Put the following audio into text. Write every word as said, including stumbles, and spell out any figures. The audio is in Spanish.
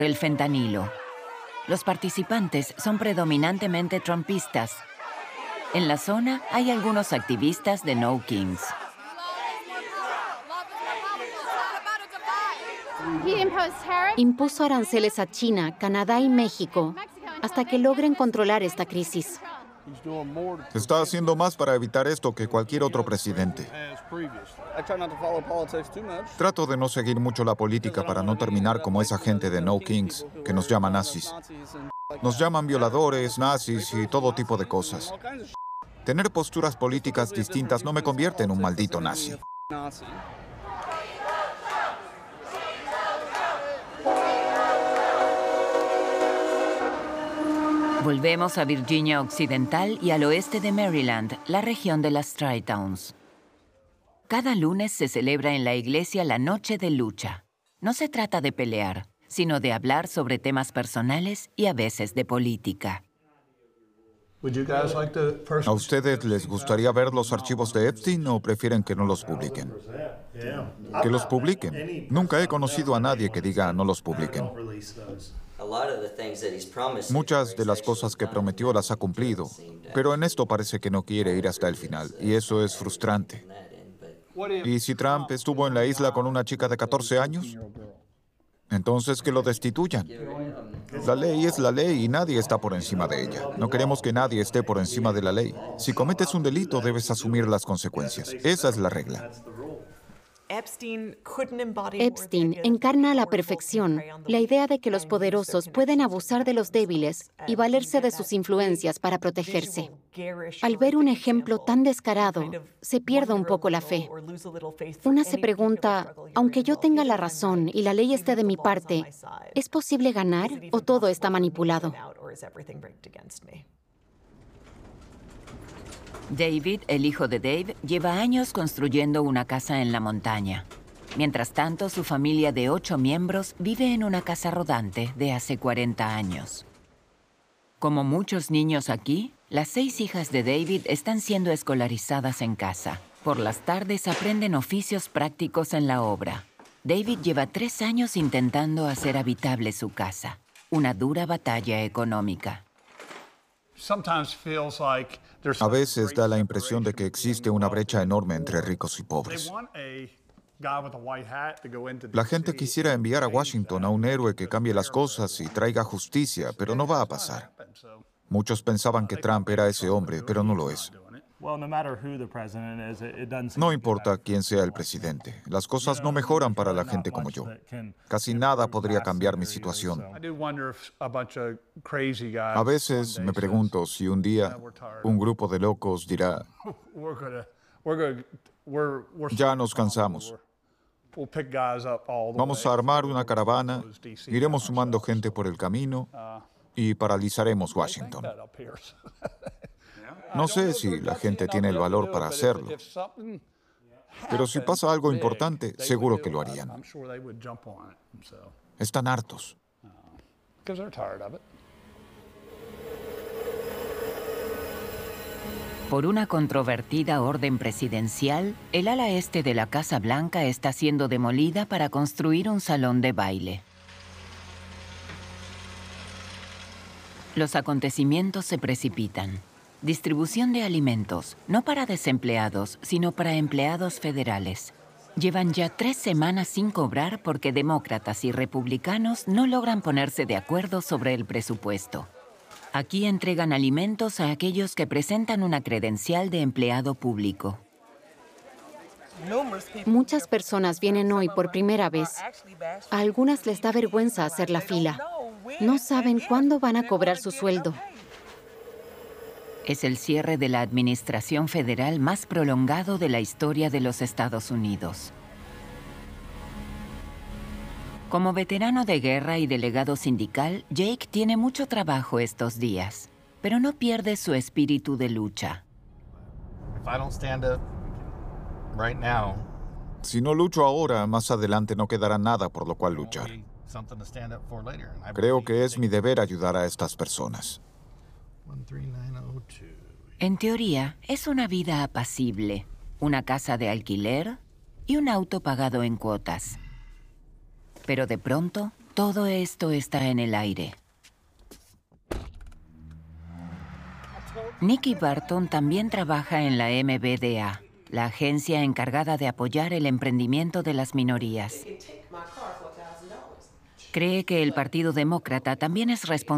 el fentanilo. Los participantes son predominantemente trumpistas. En la zona hay algunos activistas de No Kings. Impuso aranceles a China, Canadá y México hasta que logren controlar esta crisis. Está haciendo más para evitar esto que cualquier otro presidente. Trato de no seguir mucho la política para no terminar como esa gente de No Kings, que nos llama nazis. Nos llaman violadores, nazis y todo tipo de cosas. Tener posturas políticas distintas no me convierte en un maldito nazi. Volvemos a Virginia Occidental y al oeste de Maryland, la región de las Tri-Towns. Cada lunes se celebra en la iglesia la Noche de Lucha. No se trata de pelear, sino de hablar sobre temas personales y a veces de política. ¿A ustedes les gustaría ver los archivos de Epstein o prefieren que no los publiquen? Que los publiquen. Nunca he conocido a nadie que diga no los publiquen. Muchas de las cosas que prometió las ha cumplido, pero en esto parece que no quiere ir hasta el final, y eso es frustrante. ¿Y si Trump estuvo en la isla con una chica de catorce años? Entonces que lo destituyan. La ley es la ley y nadie está por encima de ella. No queremos que nadie esté por encima de la ley. Si cometes un delito, debes asumir las consecuencias. Esa es la regla. Epstein encarna a la perfección la idea de que los poderosos pueden abusar de los débiles y valerse de sus influencias para protegerse. Al ver un ejemplo tan descarado, se pierde un poco la fe. Una se pregunta, aunque yo tenga la razón y la ley esté de mi parte, ¿es posible ganar o todo está manipulado? David, el hijo de Dave, lleva años construyendo una casa en la montaña. Mientras tanto, su familia de ocho miembros vive en una casa rodante de hace cuarenta años. Como muchos niños aquí, las seis hijas de David están siendo escolarizadas en casa. Por las tardes aprenden oficios prácticos en la obra. David lleva tres años intentando hacer habitable su casa. Una dura batalla económica. A veces da la impresión de que existe una brecha enorme entre ricos y pobres. La gente quisiera enviar a Washington a un héroe que cambie las cosas y traiga justicia, pero no va a pasar. Muchos pensaban que Trump era ese hombre, pero no lo es. No importa quién sea el presidente, las cosas no mejoran para la gente como yo. Casi nada podría cambiar mi situación. A veces me pregunto si un día un grupo de locos dirá, ya nos cansamos. Vamos a armar una caravana, iremos sumando gente por el camino y paralizaremos Washington. No sé si la gente tiene el valor para hacerlo, pero si pasa algo importante, seguro que lo harían. Están hartos. Por una controvertida orden presidencial, el ala este de la Casa Blanca está siendo demolida para construir un salón de baile. Los acontecimientos se precipitan. Distribución de alimentos, no para desempleados, sino para empleados federales. Llevan ya tres semanas sin cobrar porque demócratas y republicanos no logran ponerse de acuerdo sobre el presupuesto. Aquí entregan alimentos a aquellos que presentan una credencial de empleado público. Muchas personas vienen hoy por primera vez. A algunas les da vergüenza hacer la fila. No saben cuándo van a cobrar su sueldo. Es el cierre de la administración federal más prolongado de la historia de los Estados Unidos. Como veterano de guerra y delegado sindical, Jake tiene mucho trabajo estos días, pero no pierde su espíritu de lucha. Si no lucho ahora, más adelante no quedará nada por lo cual luchar. Creo que es mi deber ayudar a estas personas. En teoría, es una vida apacible, una casa de alquiler y un auto pagado en cuotas. Pero de pronto, Todo esto está en el aire. Nikki Barton también trabaja en la M B D A, la agencia encargada de apoyar el emprendimiento de las minorías. Cree que el Partido Demócrata también es responsable